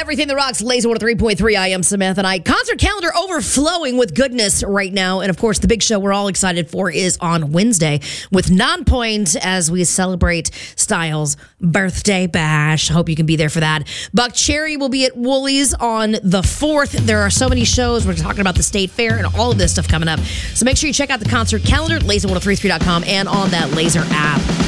Everything that rocks, Laser 103.3. I am Samantha. Concert calendar overflowing with goodness right now. And of course, the big show we're all excited for is on Wednesday with Nonpoint as we celebrate Styles' birthday bash. Hope you can be there for that. Buck Cherry will be at Woolies on the 4th. There are so many shows. We're talking about the State Fair and all of this stuff coming up. So make sure you check out the concert calendar at laser1033.com and on that Laser app.